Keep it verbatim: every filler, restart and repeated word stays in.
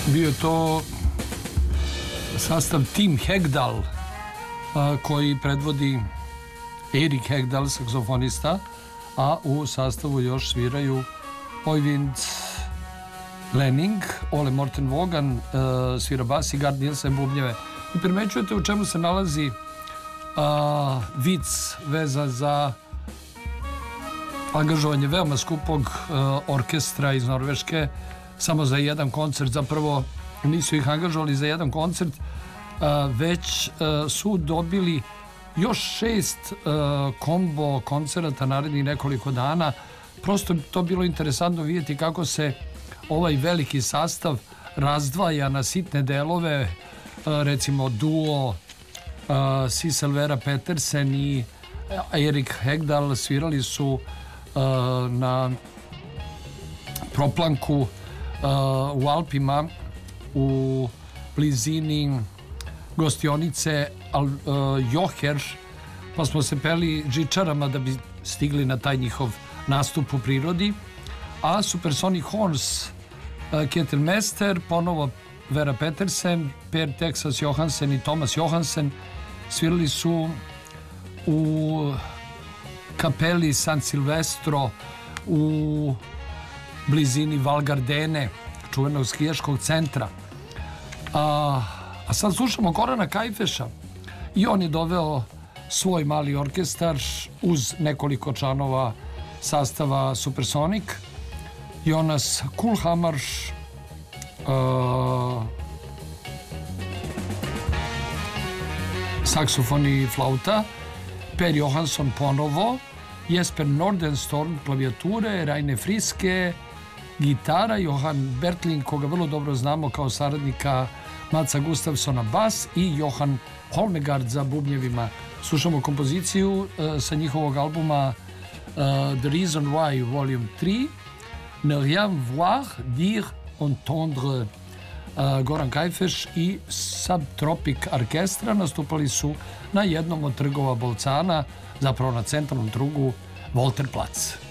Bio je to sastav Tim Hegdal, koji predvodi Erik Hegdal, saksofonista, a u sastavu još sviraju Oyvind Lenning, Ole Morten Vogan svira bas i Gard Nielsen bubnjeve. I primećujete u čemu se nalazi a, vic vezan za angažovanje veoma skupog a, orkestra iz Norveške samo za jedan koncert. Zapravo nisu ih angažovali za jedan koncert, a, već a, su dobili još šest a, kombo koncerata narednih nekoliko dana. Prosto to bilo interesantno vidjeti kako se ovaj veliki sastav razdvaja na sitne delove. Recimo duo Sissel Vera Petersen i Erik Hegdal svirali su na proplanku u Alpima u blizini gostionice Joher, pa smo se peli žičarama da bi stigli na taj njihov nastup u prirodi. A Supersonic Horns, Ketelmester, ponovo Vera Petersen, Per Texas Johansen i Thomas Johansen svirali su u kapeli San Silvestro u blizini Val Gardene, čuvenog skijaškog centra. A, a sad slušamo Gorana Kajfeša i on je doveo svoj mali orkestar uz nekoliko članova sastava Supersonic. Jonas Kuhlhammer, uh, saksofon i flauta, Per Johansson ponovo, Jesper Nordenstolm klavijature, Reine Friske gitara, Johan Bertling, koga vrlo dobro znamo kao saradnika Matsa Gustafsona bas i Johan Holmegard za bubnjevima. Slušamo kompoziciju uh, sa njihovog albuma uh, The Reason Why Volume tri, Ne rien voir, dire, entendre. uh, Goran Kajfeš i Subtropic Orkestra nastupali su na jednom od trgova Bolcana, zapravo na centralnom trugu Volterplatz.